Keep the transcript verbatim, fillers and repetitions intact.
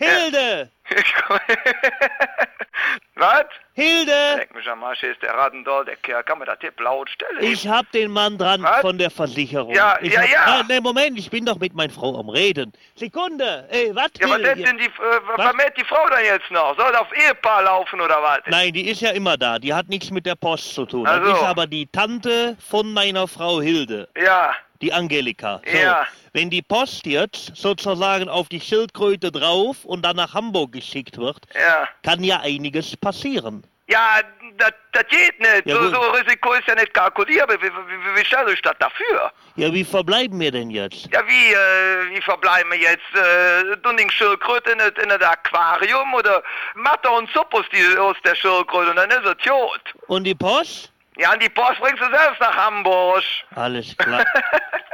Hilde! Ich komm- Was? Hilde! Leck mich am Arsch, hier ist der Radendoll, der Kerl. Kann man das hier laut stellen? Ich hab den Mann dran Was? von der Versicherung. Ja, ich ja, hab, ja. Nein, nein, Moment, ich bin doch mit meiner Frau am Reden. Sekunde, ey, was? Ja, was Hilde? ist denn die, äh, was Was? vermählt die Frau dann jetzt noch? Soll das auf Ehepaar laufen oder was? Nein, die ist ja immer da. Die hat nichts mit der Post zu tun. Ach Das ist so. aber die Tante von meiner Frau Hilde, Ja, die Angelika. So, Ja. wenn die Post jetzt sozusagen auf die Schildkröte drauf und dann nach Hamburg geschickt wird, ja. kann ja einiges passieren. Ja, das, das geht nicht. Ja, so, gut. so Risiko ist ja nicht kalkulierbar. Wie, wie, wie, wie stellt euch das dafür? Ja, wie verbleiben wir denn jetzt? Ja, wie, äh, wie verbleiben wir jetzt? Äh, Dunning Schildkröte in, das- in das Aquarium oder Matte und Suppus die aus der Schildkröte und dann ist es tot. Und die Post? Ja, und die Post bringst du selbst nach Hamburg. Alles klar.